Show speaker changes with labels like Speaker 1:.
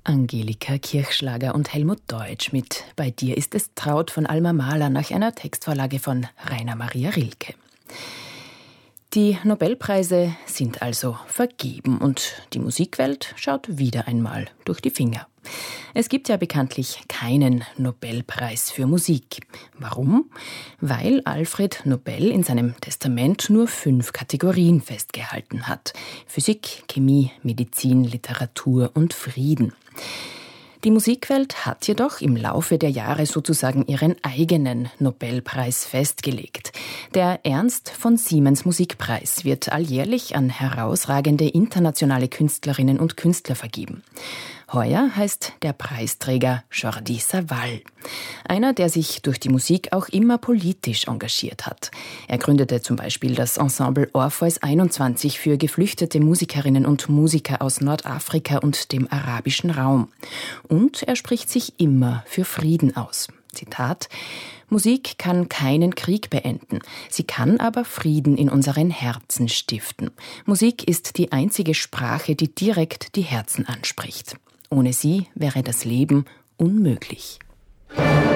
Speaker 1: Angelika Kirchschlager und Helmut Deutsch mit »Bei dir ist es traut« von Alma Mahler nach einer Textvorlage von Rainer Maria Rilke. Die Nobelpreise sind also vergeben und die Musikwelt schaut wieder einmal durch die Finger. Es gibt ja bekanntlich keinen Nobelpreis für Musik. Warum? Weil Alfred Nobel in seinem Testament nur 5 Kategorien festgehalten hat: Physik, Chemie, Medizin, Literatur und Frieden. Die Musikwelt hat jedoch im Laufe der Jahre sozusagen ihren eigenen Nobelpreis festgelegt. Der Ernst von Siemens Musikpreis wird alljährlich an herausragende internationale Künstlerinnen und Künstler vergeben. Heuer heißt der Preisträger Jordi Savall. Einer, der sich durch die Musik auch immer politisch engagiert hat. Er gründete zum Beispiel das Ensemble Orpheus 21 für geflüchtete Musikerinnen und Musiker aus Nordafrika und dem arabischen Raum. Und er spricht sich immer für Frieden aus. Zitat: Musik kann keinen Krieg beenden, sie kann aber Frieden in unseren Herzen stiften. Musik ist die einzige Sprache, die direkt die Herzen anspricht. Ohne sie wäre das Leben unmöglich.